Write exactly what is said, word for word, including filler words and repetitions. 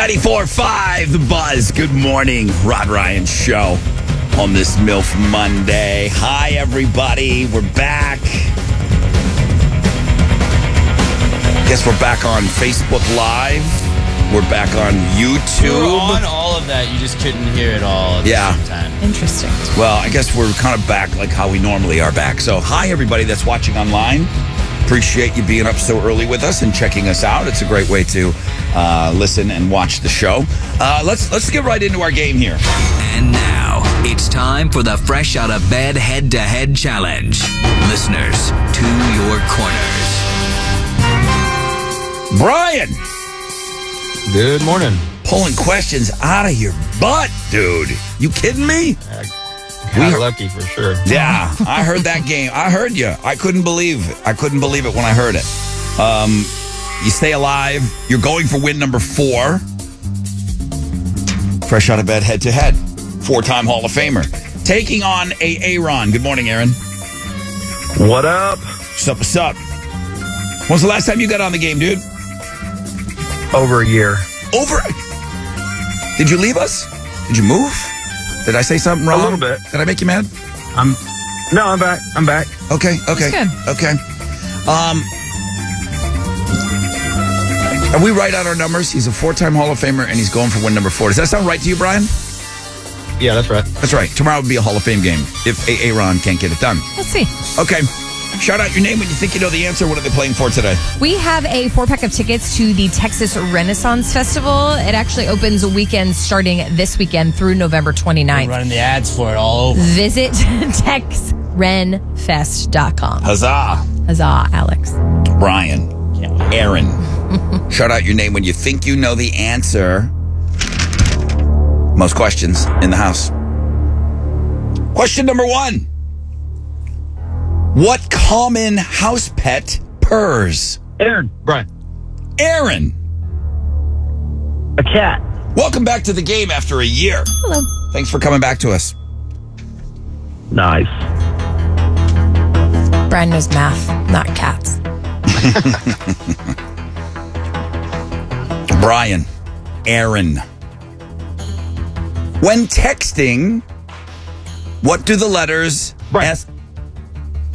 ninety-four point five, The Buzz. Good morning, Rod Ryan Show on this MILF Monday. Hi, everybody. We're back. Guess we're back on Facebook Live. We're back on YouTube. We were on all of that. You just couldn't hear it all at Yeah. the same time. Interesting. Well, I guess we're kind of back like how we normally are back. So, hi, everybody that's watching online. Appreciate you being up so early with us and checking us out. It's a great way to uh, listen and watch the show. Uh, let's let's get right into our game here. And now, it's time for the Fresh Out of Bed Head-to-Head Challenge. Listeners, to your corners. Brian, Good morning. pulling questions out of your butt, dude. You kidding me? Got We- lucky for sure. Yeah, I heard that game. I heard you. I couldn't believe it. I couldn't believe it when I heard it. Um, you stay alive. You're going for win number four. Fresh out of bed, head to head. Four-time Hall of Famer. Taking on a Aaron. Good morning, Aaron. What up? What's up, what's up? When's the last time you got on the game, dude? Over a year. Over. Did you leave us? Did you move? Did I say something wrong? A little bit. Did I make you mad? I'm. No, I'm back. I'm back. Okay, okay. That's Okay. Um, are we right on our numbers? He's a four-time Hall of Famer, and he's going for win number four. Does that sound right to you, Brian? Yeah, that's right. That's right. Tomorrow would be a Hall of Fame game if Aaron can't get it done. Let's see. Okay. Shout out your name when you think you know the answer. What are they playing for today? We have a four-pack of tickets to the Texas Renaissance Festival. It actually opens a weekend starting this weekend through November We're twenty-ninth. running the ads for it all over. Visit tex ren fest dot com. Huzzah. Huzzah, Alex. Brian. Aaron. Shout out your name when you think you know the answer. Most questions in the house. Question number one. What common house pet purrs? Aaron. Brian. Aaron. A cat. Welcome back to the game after a year. Hello. Thanks for coming back to us. Nice. Brian knows math, not cats. Brian. Aaron. When texting, what do the letters Brian. S...